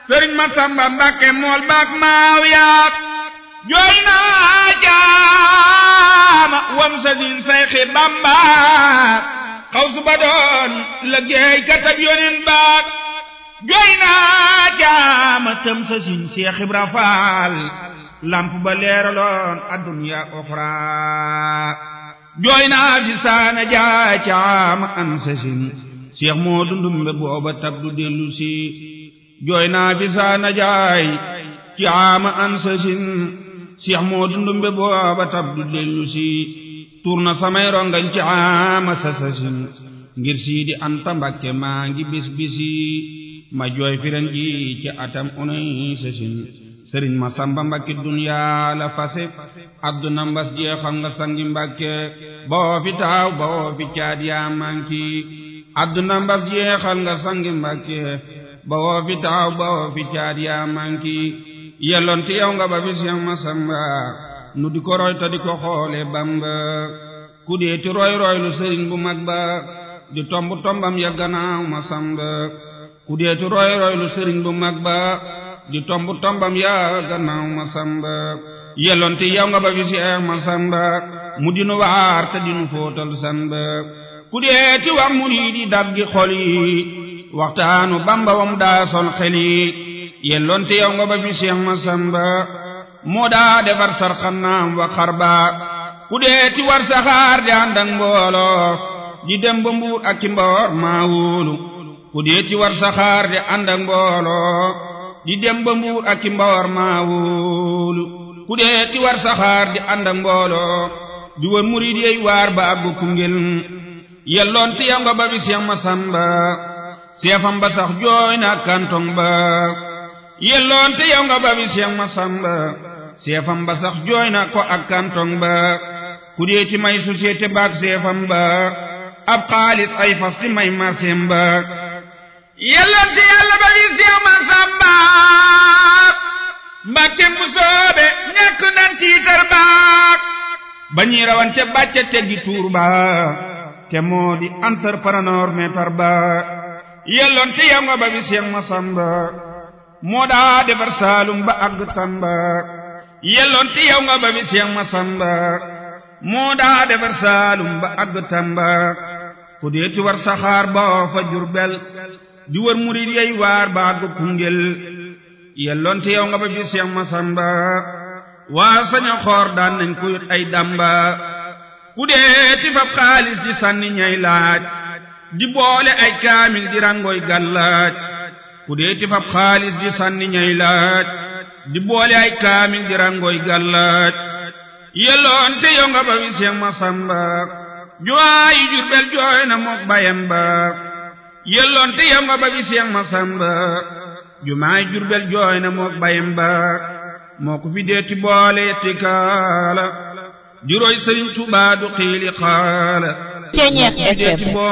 sëriñ Masamba Mbàkke mool baak maaw yaak jooy naa jaama wam sa din Sayxi Bamba xaw su ba doon liggéey katab yonen baak jooy naa jaama tëm sa sin Seex Ibra Faal lamp ba leeraloon adduniya oxra jooy naa fi saana jaay caama an sa sin Seex Moodu Ndumbe booba tab du dellu si jooy naa fi saana jaay caama an sa sin Seex Moodu Ndumbe booba tab du dellu si tuur na samay rongañ caama sa sin ngir Siidi Anta Mbakke maa ngi bis bisi ma jooy firan ji ci atam unay sa sin sëriñ Masamba Mbakke duniyaa la fase adduna mbas jeexal nga sangi Mbakke boo fi taaw boo fi caat yaa manki adduna mbas jeexal nga sangi Mbakke boo fi taaw boo fi caat yaa manki yelloon ti yow nga ba fi Seex Masamba nu di ko roy ta di ko xoole Bamba ku dee ti roy roy lu sëriñ bu mag ba di tomb tombam ya gannaaw Masamba ku dee ti roy roy lu sëriñ bu mag ba di tomb tombam ya gannaaw Masamba yelloon ti yow nga ba fi Seex Masamba mu dinu waar te dinu fóotal samba ku dee ti wax murid yi dab gi xol yi waxtaanu Bamba wam daa sol xel yi yelloon ti yow nga ba fi Seex Masamba moo daa defar sarxanaam wa xarba ku dee ti war saxaar di ànd ak mbooloo di dem ba Mbuur ak ci Mboor maa wóolu ku dee ti war saxaar di ànd ak mbooloo di dem ba Mbuur ak ci Mboor maa wóolu ku dee ti war saxaar di ànd ak mbooloo di wër murid yey waar ba àggu Koungheul yelloon ti yow nga ba fi Seex Masamba seefam ba sax jooy na kantong ba yelloon te yow nga ba fi Seex Masamba seefam ba sax jooy na ko ak kantong ba ku dee ti may société baak seefam ba ab xaalis ay fas ti may marseem ba yelloon te yàlla ba fi Seex Masamba Mbàkke mu soobe ñàkk nan tiitar baak ba ñuy rawante bàcce teggi tuur ba te moo di entrepreneur meetar ba yelloon te yow nga ba fi Seex Masamba moo daa defar Saalum ba àgg Tamba yelloon te yow nga ba fi Seex Masamba moo daa defar Saalum ba àgg Tamba ku dee ti war saxaar ba fa Jurbel di wër murid yey waar ba àgg Koungheul yelloon te yow nga ba fi Seex Masamba waa saña xoor daan nañ ko yut ay damba ku dee ti fab xaalis di sànni ñay laaj di boole ay kaamil di rangoy gàllaaj ku dee ti fab xaalis di sànni ñay laaj di boole ay kaamil di rangoy gàllaaj yelloon te yow nga ba fi Seex Masamba jooyi Jurbel jooy na mook bayam ba yelloon te yow nga ba fi Seex Masamba jumaay Jurbel jooy na mook bayam ba moo ko fi dee ti boole ti kaala di roy Sëriñ Tuubaa du xiili xaala